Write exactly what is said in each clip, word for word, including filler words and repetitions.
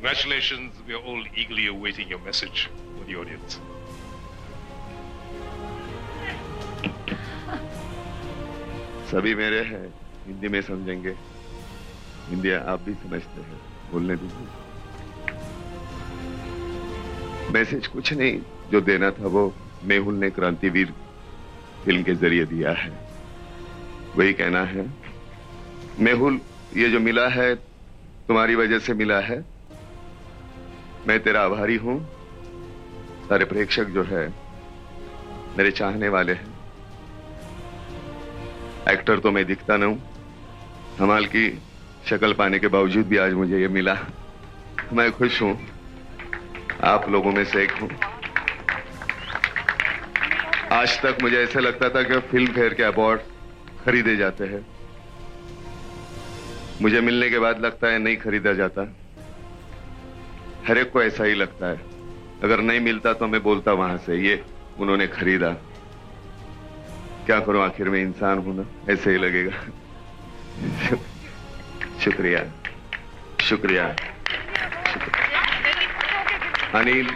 Congratulations. We are all eagerly awaiting your message for the audience. सभी मेरे हैं, हिंदी में समझेंगे. हिंदी आप भी समझते हैं, बोलने दीजिए. मैसेज कुछ नहीं, जो देना था वो मेहुल ने क्रांतिवीर फिल्म के जरिए दिया है. वही कहना है. मेहुल, ये जो मिला है तुम्हारी वजह से मिला है. मैं तेरा आभारी हूं. सारे प्रेक्षक जो है मेरे चाहने वाले हैं. एक्टर तो मैं दिखता नहीं हूं. कमाल की शक्ल पाने के बावजूद भी आज मुझे ये मिला. मैं खुश हूं. आप लोगों में से एक हूं. आज तक मुझे ऐसा लगता था कि फिल्म फेयर के अवार्ड खरीदे जाते हैं. मुझे मिलने के बाद लगता है नहीं खरीदा जाता. हर एक को ऐसा ही लगता है. अगर नहीं मिलता तो मैं बोलता वहां से ये उन्होंने खरीदा. क्या करूं, आखिर में इंसान हूं ना, ऐसे ही लगेगा. शुक्रिया शुक्रिया अनिल.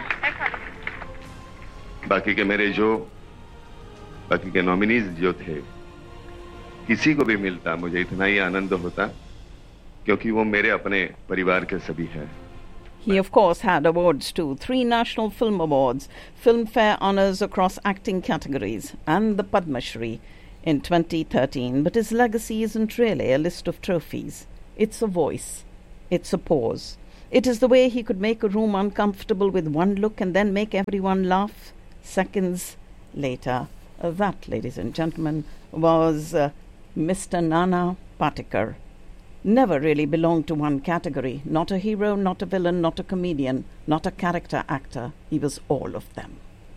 बाकी के मेरे जो बाकी के नॉमिनीज जो थे, किसी को भी मिलता मुझे इतना ही आनंद होता, क्योंकि वो मेरे अपने परिवार के सभी हैं. He, of course, had awards too. Three National Film Awards, Filmfare honours across acting categories, and the Padma Shri in twenty thirteen. But his legacy isn't really a list of trophies. It's a voice. It's a pause. It is the way he could make a room uncomfortable with one look and then make everyone laugh seconds later. Uh, that, ladies and gentlemen, was uh, Mister Nana Patekar. Never really belonged to one category. Not a hero, not a villain, not a comedian, not a character actor. He was all of them.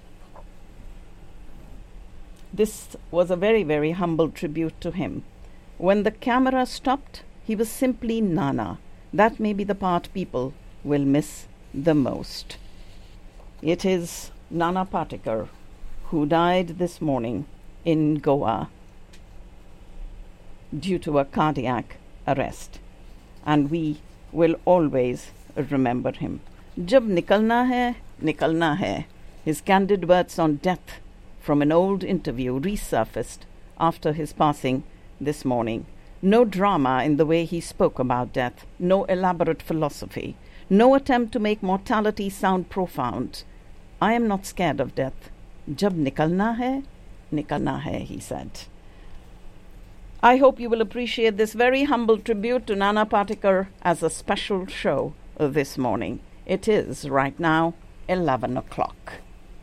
This was a very, very humble tribute to him. When the camera stopped, he was simply Nana. That may be the part people will miss the most. It is Nana Patekar who died this morning in Goa due to a cardiac arrest, and we will always remember him. Jab nikalna hai, nikalna hai. His candid words on death from an old interview resurfaced after his passing this morning. No drama in the way he spoke about death, no elaborate philosophy, no attempt to make mortality sound profound. I am not scared of death. Jab nikalna hai, nikalna hai, he said. I hope you will appreciate this very humble tribute to Nana Patekar as a special show this morning. It is right now eleven o'clock.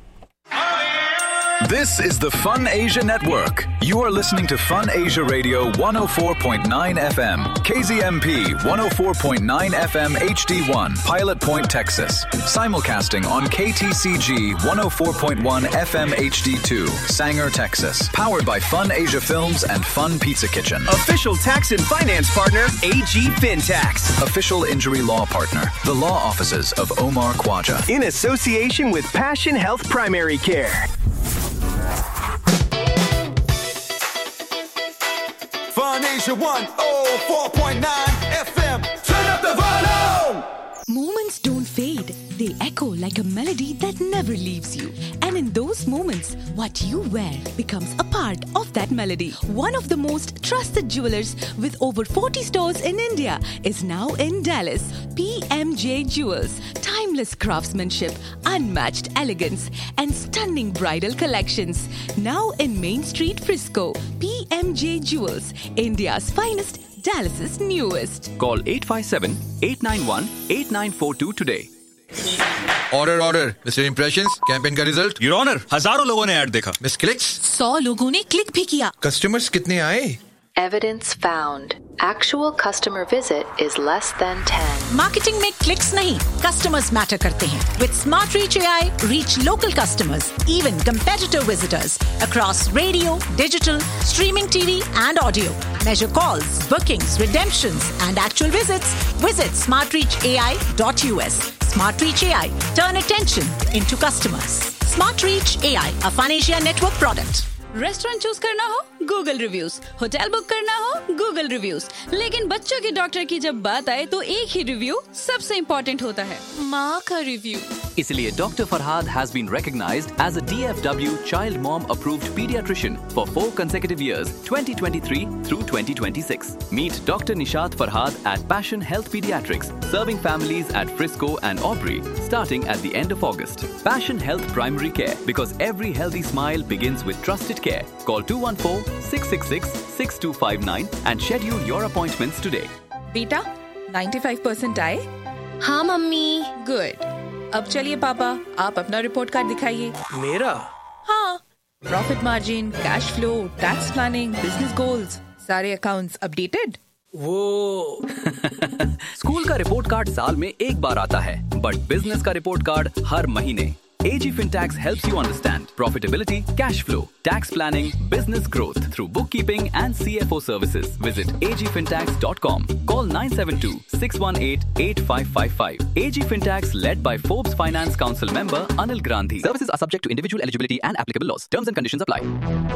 This is the Fun Asia Network. You are listening to Fun Asia Radio one oh four point nine F M, K Z M P one oh four point nine F M H D one, Pilot Point, Texas. Simulcasting on K T C G one oh four point one F M H D two, Sanger, Texas. Powered by Fun Asia Films and Fun Pizza Kitchen. Official tax and finance partner, A G FinTax. Official injury law partner, the law offices of Omar Khwaja. In association with Passion Health Primary Care. Fun Asia one oh four point nine F M. Turn up the volume! Moments don't fade. They echo like a melody that never leaves you. And in those moments, what you wear becomes a part of that melody. One of the most trusted jewelers with over forty stores in India is now in Dallas. P M J Jewels. Timeless craftsmanship, unmatched elegance, and stunning bridal collections. Now in Main Street, Frisco. P M J Jewels, India's finest, Dallas's newest. Call eight five seven, eight nine one, eight nine four two today. Order order mister impressions campaign का result your honour हजारों लोगों ने add देखा. Miss clicks सौ लोगों ने click भी किया. कस्टमर्स कितने आए? Evidence found. Actual customer visit is less than ten. Marketing में clicks नहीं, customers matter करते हैं. With Smart Reach A I, reach local customers, even competitor visitors across radio, digital, streaming T V and audio. Measure calls, bookings, redemptions and actual visits. Visit smart reach A I dot U S. Smart Reach A I. Turn attention into customers. Smart Reach A I, a Fun Asia Network product. Restaurant choose करना हो Google reviews, hotel book करना हो Google reviews, लेकिन बच्चों के doctor की जब बात आए तो एक ही रिव्यू सबसे इम्पोर्टेंट होता है, माँ का रिव्यू। इसलिए doctor Farhad has been recognized as a D F W Child Mom Approved Pediatrician for four consecutive years, twenty twenty-three through twenty twenty-six. Meet Doctor Nishat Farhad at Passion Health Pediatrics, serving families at Frisco and Aubrey, starting at the end of August. Passion Health Primary Care, because every healthy smile begins with trusted care. Call two one four, six six six, six two five nine and schedule your appointments today. बेटा, ninety-five percent आए? हाँ mummy. Good. अब चलिए पापा, आप अपना report card दिखाइए। मेरा? हाँ, profit margin, cash flow, tax planning, business goals, सारे अकाउंट्स अपडेटेड? वो स्कूल का रिपोर्ट कार्ड साल में एक बार आता है, बट बिजनेस का रिपोर्ट कार्ड हर महीने। A G Fintax helps you understand profitability, cash flow, tax planning, business growth through bookkeeping and C F O services. Visit a g fintax dot com. Call nine seven two, six one eight, eight five five five. A G Fintax, led by Forbes Finance Council member Anil Grandhi. Services are subject to individual eligibility and applicable laws. Terms and conditions apply.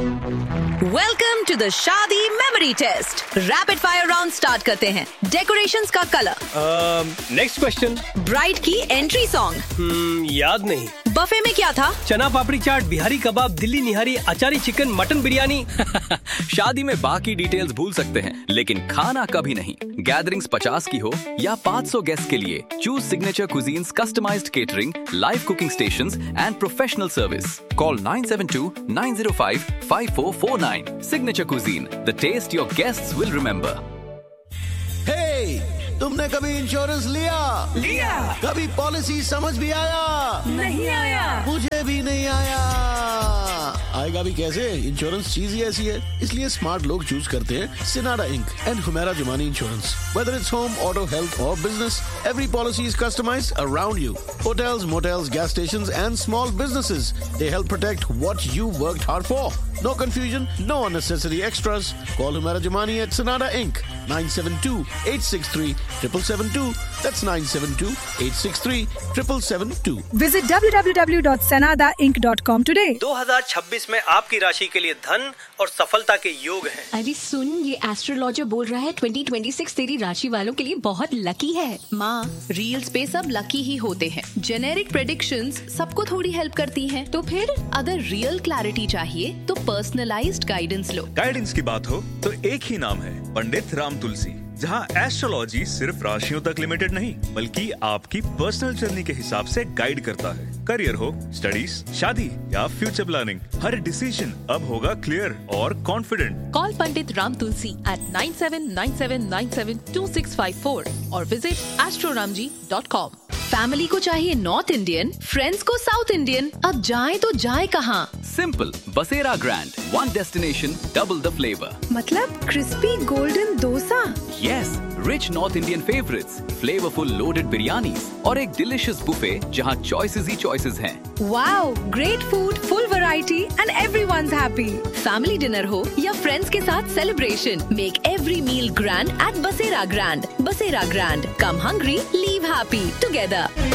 Welcome to the Shaadi Memory Test. Rapid fire round start करते हैं. Decorations का color. Next question. Bride की entry song. hmm, याद नहीं. Buffet में क्या था? चना पापड़ी चाट, बिहारी कबाब, दिल्ली निहारी, अचारी चिकन, मटन बिरयानी। शादी में बाकी डिटेल्स भूल सकते हैं, लेकिन खाना कभी नहीं। गैदरिंग्स पचास की हो या पाँच सौ गेस्ट के लिए, choose signature cuisines, customised catering, live cooking stations and professional service. Call nine seven to, nine zero five, five four four nine. Signature Cuisine, the taste your guests will remember. Hey, तुमने कभी insurance लिया? लिया। कभी policy समझ भी आया? नहीं आया। मुझे भी नहीं आया। आएगा भी कैसे? इंश्योरेंस चीज ही ऐसी है, इसलिए स्मार्ट लोग चूज करते हैं सिनाडा ink and Humaira Jumani insurance. Whether it's home, auto, health or business, every policy is customized around you. Hotels, motels, gas stations and small businesses, they help protect what you worked hard for. No confusion, no unnecessary extras. Call Humera Jumani at Sanada Incorporated. nine seven two, eight six three, seven seven seven two. That's nine seven two, eight six three, seven seven seven two. Visit w w w dot sanada inc dot com today. दो हज़ार छब्बीस में आपकी राशि के लिए धन और सफलता के योग हैं। अरे सुन, ये एस्ट्रोलॉजर बोल रहा है ट्वेंटी ट्वेंटी सिक्स तेरी राशि वालों के लिए बहुत लकी है। माँ, रील्स पे सब लकी ही होते हैं। जेनेरिक प्रेडिक्शंस सबको थोड़ी हेल्प करती हैं। तो फिर अगर रियल क्लैरिटी चाहिए तो पर्सनलाइज्ड गाइडेंस लो। गाइडेंस की बात हो तो एक ही नाम है, पंडित राम तुलसी, जहां एस्ट्रोलॉजी सिर्फ राशियों तक लिमिटेड नहीं, बल्कि आपकी पर्सनल जर्नी के हिसाब से गाइड करता है। करियर हो, स्टडीज, शादी या फ्यूचर प्लानिंग, हर डिसीजन अब होगा क्लियर और confident. Call Pandit Ram Tulsi eight nine seven nine seven nine seven to six five four और विजिट एस्ट्रोरामजी डॉट कॉम। फैमिली को चाहिए नॉर्थ इंडियन, फ्रेंड्स को साउथ इंडियन, अब जाए तो जाए कहाँ? सिंपल, बसेरा grand, one destination, double the flavour. मतलब crispy golden dosa? Yes, rich north Indian favourites, flavourful loaded biryanis और एक डिलिशियस बुफे जहाँ चॉइसेस ही चॉइसेस हैं। Wow, great food, full variety and everyone's happy. Family dinner हो या friends के साथ celebration, make every meal grand eight बसेरा grand. बसेरा ग्रैंड, कम हंग्री, लीव हैप्पी टुगेदर।